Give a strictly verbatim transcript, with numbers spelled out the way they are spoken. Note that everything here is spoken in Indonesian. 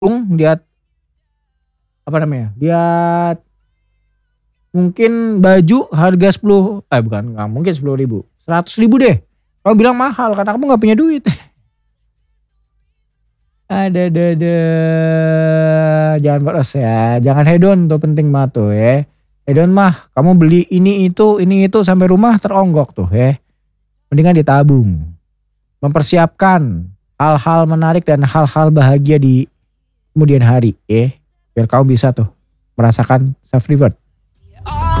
lihat apa namanya, lihat mungkin baju harga sepuluh eh bukan nggak mungkin sepuluh ribu, seratus ribu deh. Kamu bilang mahal karena kamu nggak punya duit. Ada ada ada jangan boros ya, jangan hedon tuh penting banget tuh ya. Hedon mah kamu beli ini itu ini itu sampai rumah teronggok tuh ya. Mendingan ditabung. Mempersiapkan hal-hal menarik dan hal-hal bahagia di kemudian hari ya. Biar kamu bisa tuh merasakan self reward.